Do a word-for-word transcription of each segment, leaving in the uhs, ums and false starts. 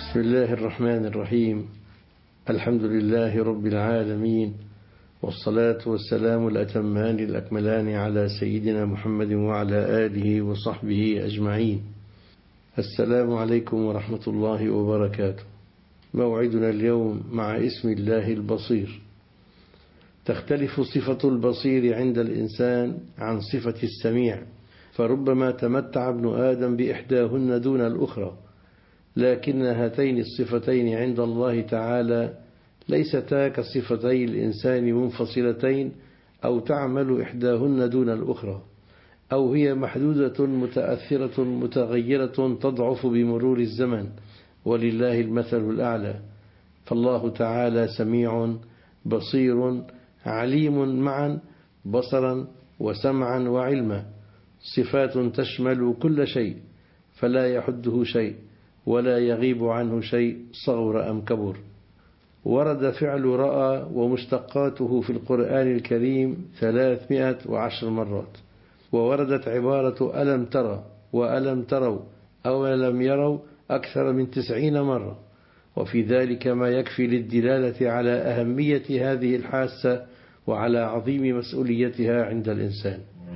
بسم الله الرحمن الرحيم. الحمد لله رب العالمين، والصلاة والسلام الأتمان الأكملان على سيدنا محمد وعلى آله وصحبه أجمعين. السلام عليكم ورحمة الله وبركاته. موعدنا اليوم مع اسم الله البصير. تختلف صفة البصير عند الإنسان عن صفة السميع، فربما تمتع ابن آدم بإحداهن دون الأخرى، لكن هاتين الصفتين عند الله تعالى ليستا كصفتي الإنسان منفصلتين أو تعمل إحداهن دون الأخرى، أو هي محدودة متأثرة متغيرة تضعف بمرور الزمن، ولله المثل الأعلى. فالله تعالى سميع بصير عليم معا، بصرا وسمعا وعلما، صفات تشمل كل شيء فلا يحده شيء ولا يغيب عنه شيء صغر أم كبر. ورد فعل رأى ومشتقاته في القرآن الكريم ثلاثمائة وعشر مرات، ووردت عبارة ألم ترى وألم تروا أو ألم يروا أكثر من تسعين مرة، وفي ذلك ما يكفي للدلالة على أهمية هذه الحاسة وعلى عظيم مسؤوليتها عند الإنسان.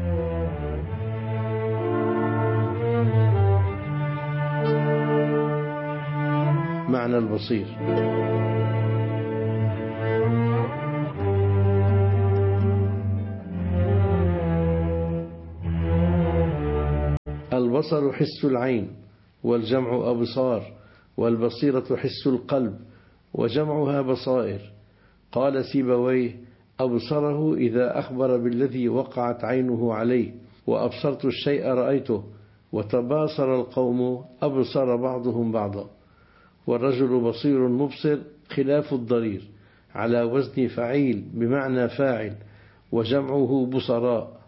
معنى البصير. البصر حس العين، والجمع أبصار، والبصيرة حس القلب وجمعها بصائر. قال سيبويه: أبصره إذا أخبر بالذي وقعت عينه عليه، وأبصرت الشيء رأيته، وتباصر القوم أبصر بعضهم بعضا. والرجل بصير مبصر خلاف الضرير، على وزن فعيل بمعنى فاعل، وجمعه بصراء.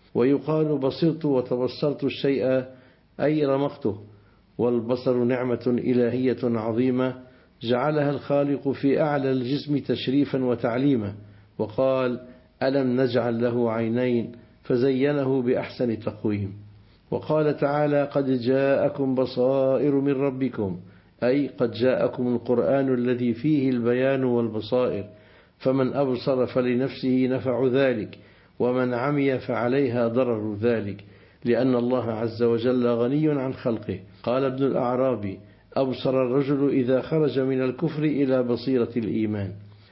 ويقال بصرت وتبصرت الشيء أي رمقته. والبصر نعمة إلهية عظيمة جعلها الخالق في أعلى الجسم تشريفا وتعليما، وقال: ألم نجعل له عينين فزينه بأحسن تقويم. وقال تعالى: قد جاءكم بصائر من ربكم، أي قد جاءكم القرآن الذي فيه البيان والبصائر، فمن أبصر فلنفسه نفع ذلك، ومن عمي فعليها ضرر ذلك، لأن الله عز وجل غني عن خلقه. قال ابن الأعرابي: أبصر الرجل إذا خرج من الكفر إلى بصيرة الإيمان.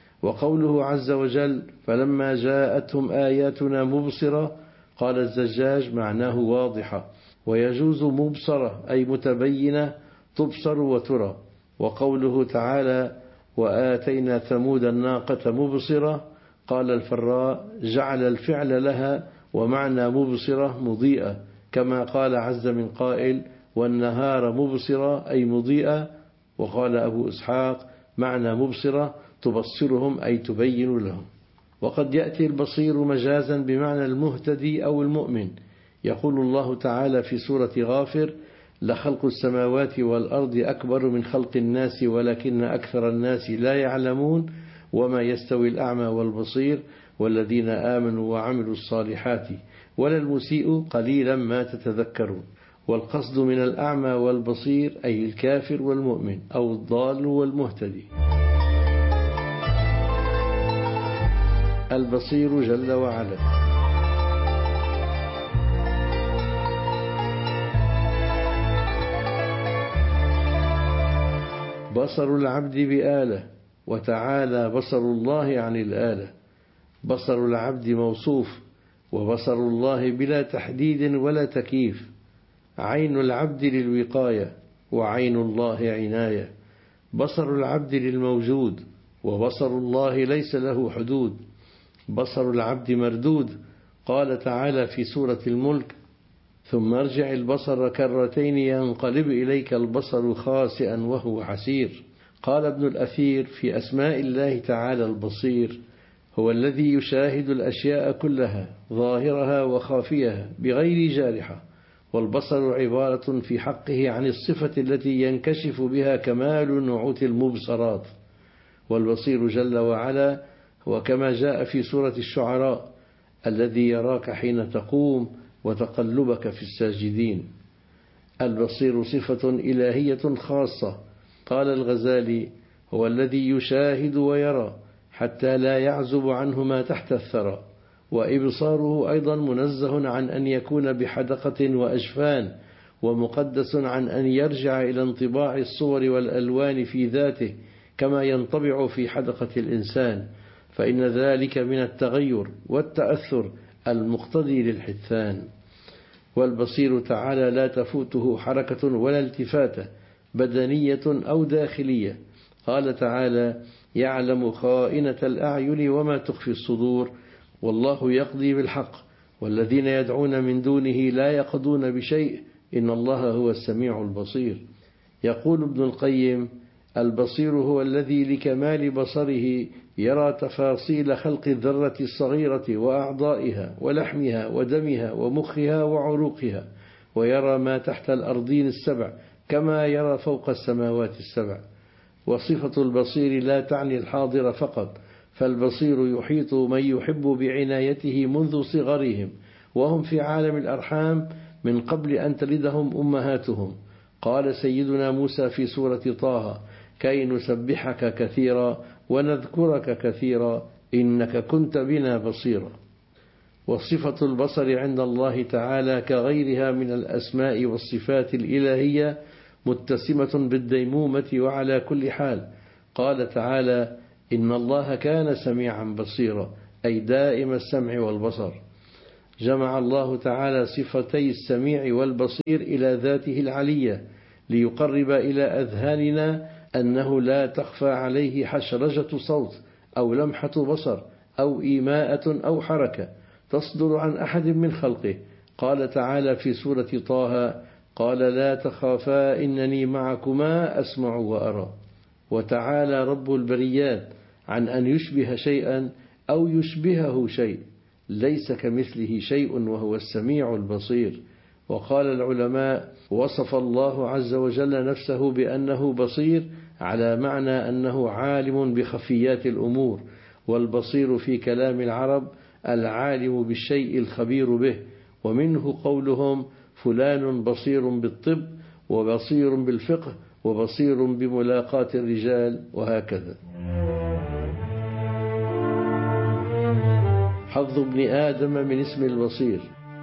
وقوله عز وجل: فلما جاءتهم آياتنا مبصرة، قال الزجاج: معناه واضحة، ويجوز مبصرة أي متبينة تبصر وترى. وقوله تعالى: وآتينا ثمود الناقة مبصرة، قال الفراء: جعل الفعل لها، ومعنى مبصرة مضيئة، كما قال عز من قائل: والنهار مبصرة أي مضيئة. وقال أبو إسحاق: معنى مبصرة تبصرهم أي تبين لهم. وقد يأتي البصير مجازا بمعنى المهتدي أو المؤمن. يقول الله تعالى في سورة غافر: لخلق السماوات والأرض أكبر من خلق الناس ولكن أكثر الناس لا يعلمون، وما يستوي الأعمى والبصير والذين آمنوا وعملوا الصالحات ولا المسيء قليلا ما تتذكرون. والقصد من الأعمى والبصير أي الكافر والمؤمن، أو الضال والمهتدي. البصير جل وعلا. بصر العبد بآلة، وتعالى بصر الله عن الآلة. بصر العبد موصوف، وبصر الله بلا تحديد ولا تكييف. عين العبد للوقاية، وعين الله عناية. بصر العبد للموجود، وبصر الله ليس له حدود. بصر العبد مردود. قال تعالى في سورة الملك: ثم ارجع البصر كرتين ينقلب إليك البصر خاسئا وهو حسير. قال ابن الأثير في أسماء الله تعالى البصير: هو الذي يشاهد الأشياء كلها ظاهرها وخافيها بغير جارحة. والبصر عبارة في حقه عن الصفة التي ينكشف بها كمال نعوت المبصرات. والبصير جل وعلا هو كما جاء في سورة الشعراء: الذي يراك حين تقوم وتقلبك في الساجدين. البصير صفة إلهية خاصة قال الغزالي: هو الذي يشاهد ويرى حتى لا يعزب عنه ما تحت الثرى. وإبصاره أيضا منزه عن أن يكون بحدقة وأجفان، ومقدس عن أن يرجع إلى انطباع الصور والألوان في ذاته كما ينطبع في حدقة الإنسان، فإن ذلك من التغير والتأثر المقتضي للحثان. والبصير تعالى لا تفوته حركة ولا التفاتة بدنية أو داخلية. قال تعالى: يعلم خائنة الأعين وما تخفي الصدور والله يقضي بالحق والذين يدعون من دونه لا يقضون بشيء إن الله هو السميع البصير. يقول ابن القيم: البصير هو الذي لكمال بصره يرى تفاصيل خلق الذرة الصغيرة وأعضائها ولحمها ودمها ومخها وعروقها، ويرى ما تحت الأرضين السبع كما يرى فوق السماوات السبع. وصفة البصير لا تعني الحاضر فقط، فالبصير يحيط من يحب بعنايته منذ صغرهم وهم في عالم الأرحام من قبل أن تلدهم أمهاتهم. قال سيدنا موسى في سورة طه: كي نسبحك كثيرا ونذكرك كثيرا إنك كنت بنا بصيرا. وصفة البصر عند الله تعالى كغيرها من الأسماء والصفات الإلهية متسمة بالديمومة وعلى كل حال. قال تعالى: إن الله كان سميعا بصيرا، أي دائم السمع والبصر. جمع الله تعالى صفتي السميع والبصير إلى ذاته العلية ليقرب إلى أذهاننا أنه لا تخفى عليه حشرجة صوت أو لمحة بصر أو إيماءة أو حركة تصدر عن أحد من خلقه. قال تعالى في سورة طه: قال لا تخافا إنني معكما أسمع وأرى. وتعالى رب البريات عن أن يشبه شيئا أو يشبهه شيء، ليس كمثله شيء وهو السميع البصير. وقال العلماء: وصف الله عز وجل نفسه بأنه بصير على معنى أنه عالم بخفيات الأمور، والبصير في كلام العرب العالم بالشيء الخبير به، ومنه قولهم: فلان بصير بالطب وبصير بالفقه وبصير بملاقاة الرجال، وهكذا. حظ ابن آدم من اسم البصير.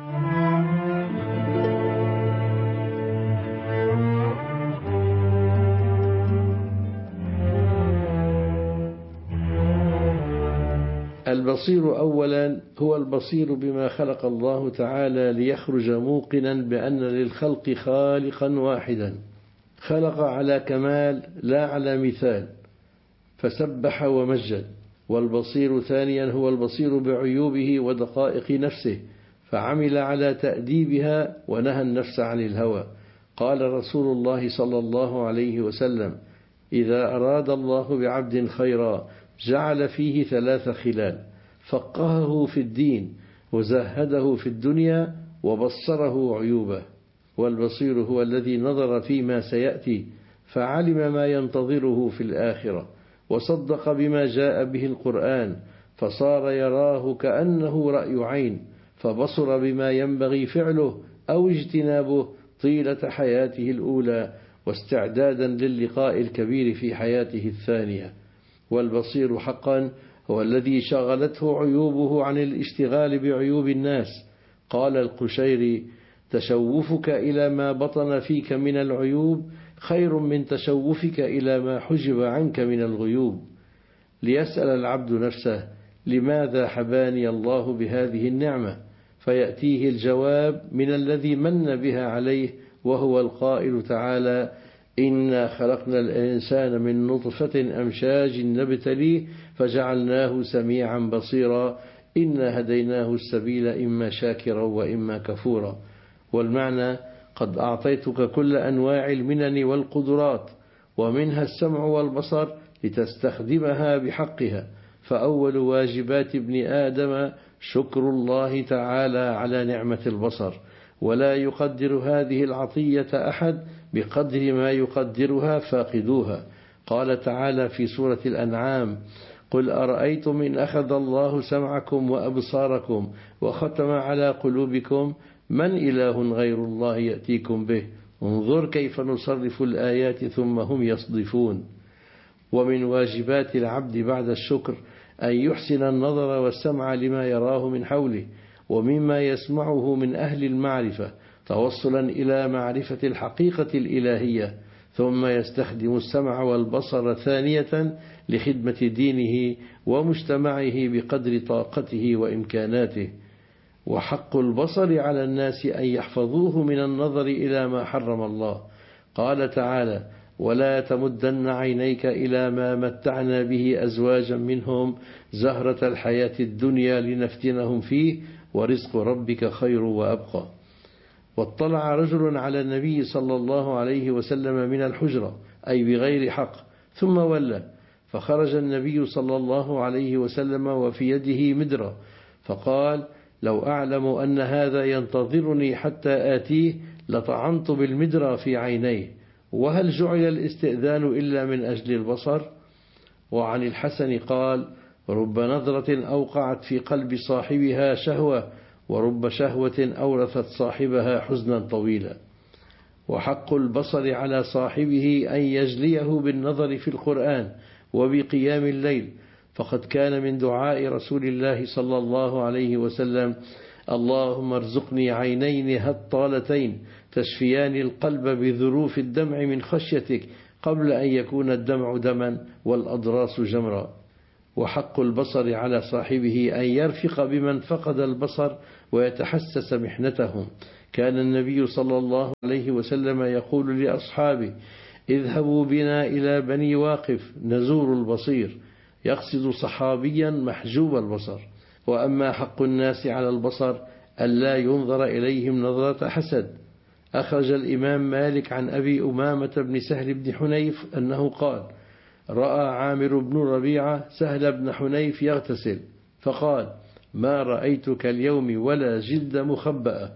البصير أولا هو البصير بما خلق الله تعالى ليخرج موقنا بأن للخلق خالقا واحدا خلق على كمال لا على مثال، فسبح ومجد. والبصير ثانيا هو البصير بعيوبه ودقائق نفسه فعمل على تأديبها ونهى النفس عن الهوى. قال رسول الله صلى الله عليه وسلم: إذا أراد الله بعبد خيرا جعل فيه ثلاث خلال: فقهه في الدين وزهده في الدنيا وبصره عيوبه. والبصير هو الذي نظر فيما سيأتي فعلم ما ينتظره في الآخرة، وصدق بما جاء به القرآن فصار يراه كأنه رأي عين، فبصر بما ينبغي فعله أو اجتنابه طيلة حياته الأولى واستعدادا للقاء الكبير في حياته الثانية. والبصير حقا هو الذي شغلته عيوبه عن الاشتغال بعيوب الناس. قال القشيري: تشوفك إلى ما بطن فيك من العيوب خير من تشوفك إلى ما حجب عنك من الغيوب. ليسأل العبد نفسه: لماذا حباني الله بهذه النعمة؟ فيأتيه الجواب من الذي من بها عليه، وهو القائل تعالى: إنا خلقنا الإنسان من نطفة أمشاج نبتليه فجعلناه سميعا بصيرا إنا هديناه السبيل إما شاكرا وإما كفورا. والمعنى: قد أعطيتك كل أنواع المنن والقدرات ومنها السمع والبصر لتستخدمها بحقها، فأول واجبات ابن آدم شكر الله تعالى على نعمة البصر، ولا يقدر هذه العطية أحد بقدر ما يقدرها فاقدوها. قال تعالى في سورة الأنعام: قل أرأيتم إن أخذ الله سمعكم وأبصاركم وختم على قلوبكم من إله غير الله يأتيكم به انظر كيف نصرف الآيات ثم هم يصدفون. ومن واجبات العبد بعد الشكر أن يحسن النظر والسمع لما يراه من حوله ومما يسمعه من أهل المعرفة توصلا إلى معرفة الحقيقة الإلهية، ثم يستخدم السمع والبصر ثانية لخدمة دينه ومجتمعه بقدر طاقته وإمكاناته. وحق البصر على الناس أن يحفظوه من النظر إلى ما حرم الله. قال تعالى: ولا تمدن عينيك إلى ما متعنا به أزواجا منهم زهرة الحياة الدنيا لنفتنهم فيه ورزق ربك خير وأبقى. واطلع رجل على النبي صلى الله عليه وسلم من الحجرة أي بغير حق ثم ولى، فخرج النبي صلى الله عليه وسلم وفي يده مدرة، فقال: لو أعلم أن هذا ينتظرني حتى آتيه لطعنت بالمدرة في عينيه. وهل جعل الاستئذان إلا من أجل البصر؟ وعن الحسن قال: رب نظرة أوقعت في قلب صاحبها شهوة ورب شهوة أورثت صاحبها حزنا طويلا. وحق البصر على صاحبه أن يجليه بالنظر في القرآن وبقيام الليل، فقد كان من دعاء رسول الله صلى الله عليه وسلم: اللهم ارزقني عينين هطالتين تشفيان القلب بذروف الدمع من خشيتك قبل أن يكون الدمع دما والأضراس جمرا. وحق البصر على صاحبه أن يرفق بمن فقد البصر ويتحسس محنتهم. كان النبي صلى الله عليه وسلم يقول لأصحابه: اذهبوا بنا إلى بني واقف نزور البصير، يقصد صحابيا محجوب البصر. وأما حق الناس على البصر ألا ينظر إليهم نظرة حسد. أخرج الإمام مالك عن أبي أمامة بن سهل بن حنيف أنه قال: رأى عامر بن ربيعة سهل بن حنيف يغتسل فقال: ما رأيتك اليوم ولا جلد مخبأة،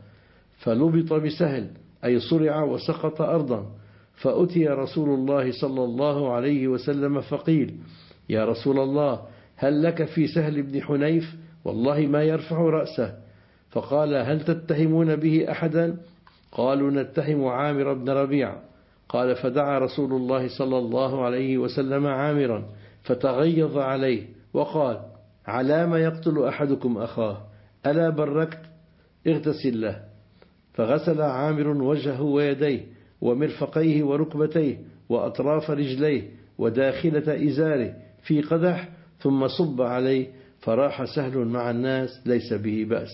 فلبط بسهل أي صرع وسقط أرضا، فأتي رسول الله صلى الله عليه وسلم فقيل: يا رسول الله، هل لك في سهل بن حنيف؟ والله ما يرفع رأسه. فقال: هل تتهمون به أحدا؟ قالوا: نتهم عامر بن ربيعة. قال: فدعا رسول الله صلى الله عليه وسلم عامرا فتغيظ عليه وقال: على ما يقتل أحدكم أخاه؟ ألا بركت؟ اغتسل له. فغسل عامر وجهه ويديه ومرفقيه وركبتيه وأطراف رجليه وداخلة إزاره في قدح، ثم صب عليه، فراح سهل مع الناس ليس به بأس.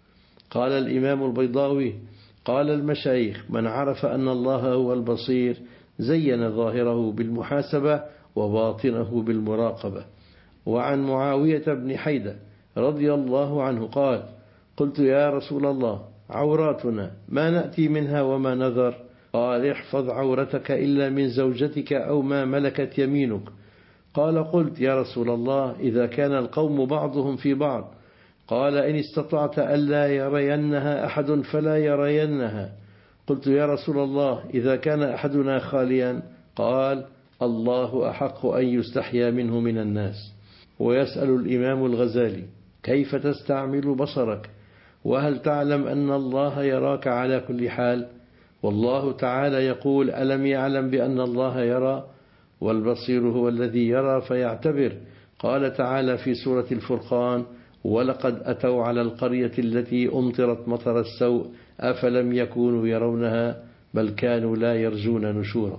قال الإمام البيضاوي: قال المشايخ: من عرف أن الله هو البصير زين ظاهره بالمحاسبة وباطنه بالمراقبة. وعن معاوية بن حيدة رضي الله عنه قال: قلت يا رسول الله، عوراتنا ما نأتي منها وما نذر؟ قال: احفظ عورتك إلا من زوجتك أو ما ملكت يمينك. قال: قلت يا رسول الله، إذا كان القوم بعضهم في بعض؟ قال: إن استطعت ألا يرينها أحد فلا يرينها. قلت يا رسول الله، إذا كان أحدنا خاليا؟ قال: الله أحق أن يستحيا منه من الناس. ويسأل الإمام الغزالي: كيف تستعمل بصرك؟ وهل تعلم أن الله يراك على كل حال؟ والله تعالى يقول: ألم يعلم بأن الله يرى؟ والبصير هو الذي يرى فيعتبر. قال تعالى في سورة الفرقان: ولقد أتوا على القرية التي أمطرت مطر السوء أفلم يكونوا يرونها بل كانوا لا يرجون نشورا.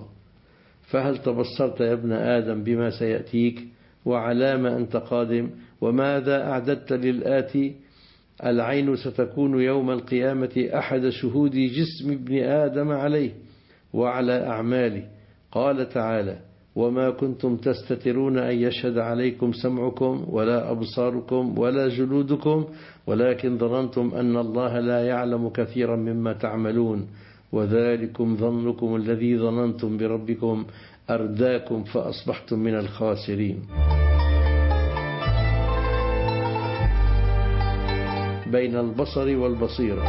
فهل تبصرت يا ابن آدم بما سيأتيك؟ وعلى ما أنت قادم؟ وماذا أعددت للآتي؟ العين ستكون يوم القيامة أحد شهود جسم ابن آدم عليه وعلى أعماله. قال تعالى: وما كنتم تستترون أن يشهد عليكم سمعكم ولا أبصاركم ولا جلودكم ولكن ظننتم أن الله لا يعلم كثيرا مما تعملون وذلكم ظنكم الذي ظننتم بربكم أرداكم فأصبحتم من الخاسرين. بين البصر والبصيرة.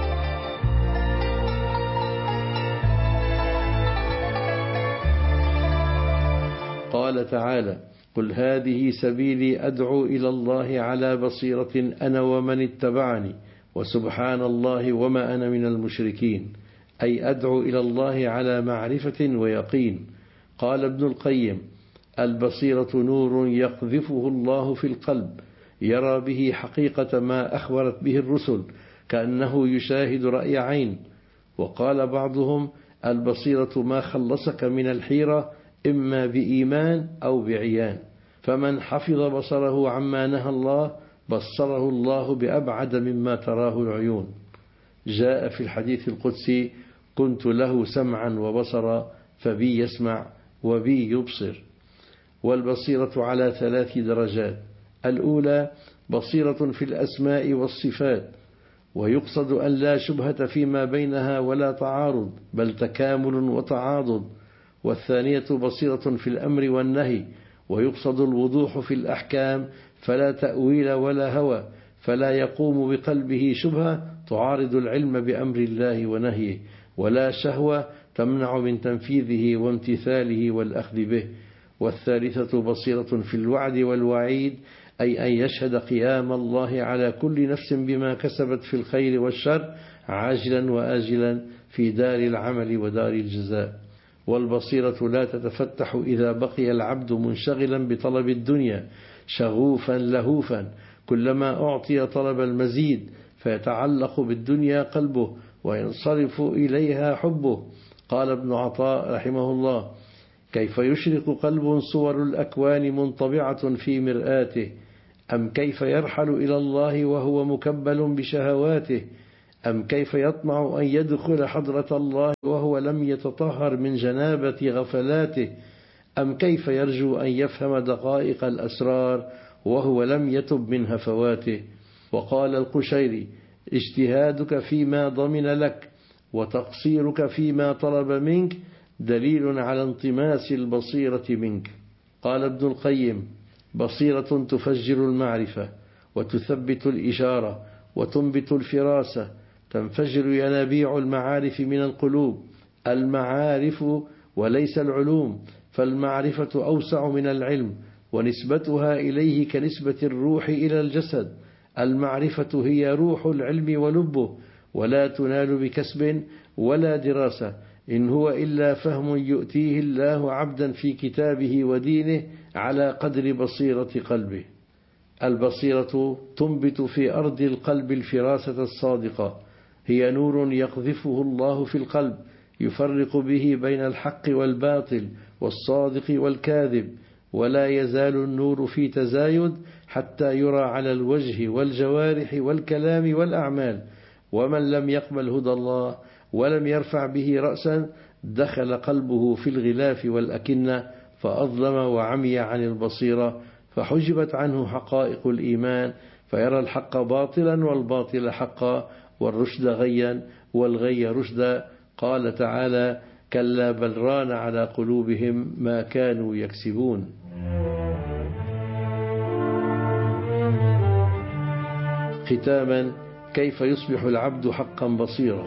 قال تعالى: قل هذه سبيلي أدعو إلى الله على بصيرة أنا ومن اتبعني وسبحان الله وما أنا من المشركين. أي أدعو إلى الله على معرفة ويقين. قال ابن القيم: البصيرة نور يقذفه الله في القلب يرى به حقيقة ما أخبرت به الرسل كأنه يشاهد رأي عين. وقال بعضهم: البصيرة ما خلصك من الحيرة إما بإيمان أو بعيان، فمن حفظ بصره عما نهى الله بصره الله بأبعد مما تراه العيون. جاء في الحديث القدسي: كنت له سمعا وبصرا فبي يسمع وبي يبصر. والبصيرة على ثلاث درجات: الأولى بصيرة في الأسماء والصفات، ويقصد أن لا شبهة فيما بينها ولا تعارض بل تكامل وتعاضد. والثانية بصيرة في الأمر والنهي، ويقصد الوضوح في الأحكام فلا تأويل ولا هوى، فلا يقوم بقلبه شبهة تعارض العلم بأمر الله ونهيه، ولا شهوة تمنع من تنفيذه وامتثاله والأخذ به. والثالثة بصيرة في الوعد والوعيد، أي أن يشهد قيام الله على كل نفس بما كسبت في الخير والشر عاجلا وآجلا في دار العمل ودار الجزاء. والبصيرة لا تتفتح إذا بقي العبد منشغلا بطلب الدنيا شغوفا لهوفا، كلما أعطي طلب المزيد فيتعلق بالدنيا قلبه وينصرف إليها حبه. قال ابن عطاء رحمه الله: كيف يشرق قلب صور الأكوان منطبعة في مرآته، أم كيف يرحل إلى الله وهو مكبل بشهواته، أم كيف يطمع أن يدخل حضرة الله وهو لم يتطهر من جنابة غفلاته، أم كيف يرجو أن يفهم دقائق الأسرار وهو لم يتب من هفواته. وقال القشيري: اجتهادك فيما ضمن لك وتقصيرك فيما طلب منك دليل على انطماس البصيرة منك. قال ابن القيم: بصيرة تفجر المعرفة وتثبت الإشارة وتنبت الفراسة، تنفجر ينابيع المعارف من القلوب. المعارف وليس العلوم، فالمعرفة أوسع من العلم، ونسبتها إليه كنسبة الروح إلى الجسد. المعرفة هي روح العلم ولبه، ولا تنال بكسب ولا دراسة، إن هو إلا فهم يؤتيه الله عبدا في كتابه ودينه على قدر بصيرة قلبه. البصيرة تنبت في أرض القلب الفراسة الصادقة، هي نور يقذفه الله في القلب يفرق به بين الحق والباطل والصادق والكاذب، ولا يزال النور في تزايد حتى يرى على الوجه والجوارح والكلام والأعمال. ومن لم يقبل هدى الله ولم يرفع به رأسا دخل قلبه في الغلاف والأكنة فأظلم وعمي عن البصيرة، فحجبت عنه حقائق الإيمان، فيرى الحق باطلا والباطل حقا، والرشد غيا والغي رشدا. قال تعالى: كلا بل ران على قلوبهم ما كانوا يكسبون. ختاما: كيف يصبح العبد حقا بصيرا؟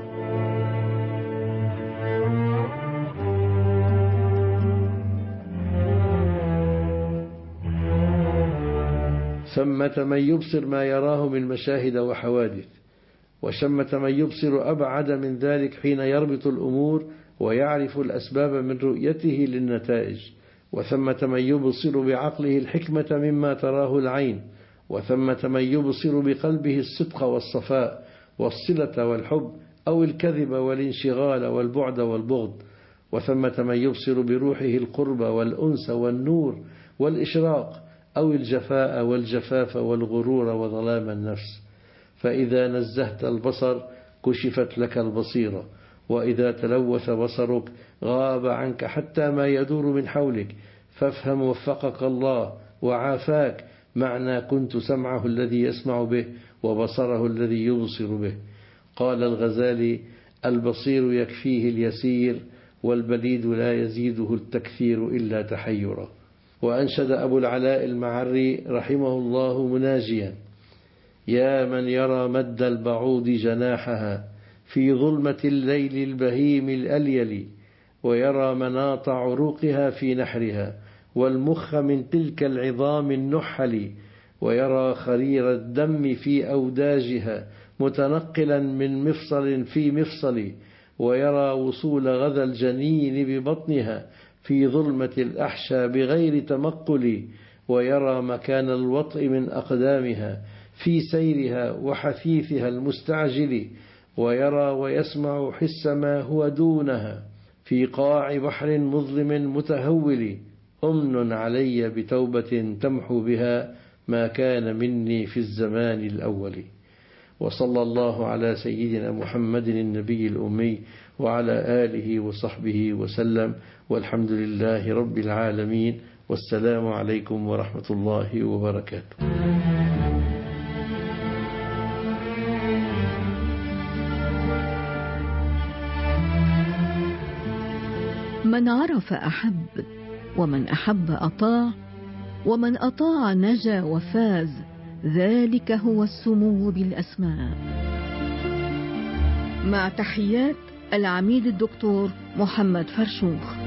ثمة من يبصر ما يراه من مشاهد وحوادث، وثمة من يبصر أبعد من ذلك حين يربط الأمور ويعرف الأسباب من رؤيته للنتائج. وثمة من يبصر بعقله الحكمة مما تراه العين، وثمة من يبصر بقلبه الصدق والصفاء والصلة والحب أو الكذب والانشغال والبعد والبغض. وثمة من يبصر بروحه القرب والأنس والنور والإشراق أو الجفاء والجفاف والغرور وظلام النفس. فإذا نزهت البصر كشفت لك البصيرة، وإذا تلوث بصرك غاب عنك حتى ما يدور من حولك. فافهم وفقك الله وعافاك معنى كنت سمعه الذي يسمع به وبصره الذي يبصر به. قال الغزالي: البصير يكفيه اليسير، والبليد لا يزيده التكثير إلا تحيرا. وأنشد أبو العلاء المعري رحمه الله مناجيا: يا من يرى مد البعوض جناحها في ظلمة الليل البهيم الأليل، ويرى مناط عروقها في نحرها، والمخ من تلك العظام النحل، ويرى خرير الدم في أوداجها متنقلا من مفصل في مفصل، ويرى وصول غذا الجنين ببطنها في ظلمة الأحشاء بغير تمقل، ويرى مكان الوطء من أقدامها في سيرها وحثيثها المستعجل، ويرى ويسمع حس ما هو دونها في قاع بحر مظلم متهول. أمن علي بتوبة تمحو بها ما كان مني في الزمان الأول. وصلى الله على سيدنا محمد النبي الأمي وعلى آله وصحبه وسلم، والحمد لله رب العالمين، والسلام عليكم ورحمة الله وبركاته. من عرف أحب، ومن أحب أطاع، ومن أطاع نجا وفاز، ذلك هو السمو بالأسماء. مع تحيات العميد الدكتور محمد فرشوخ.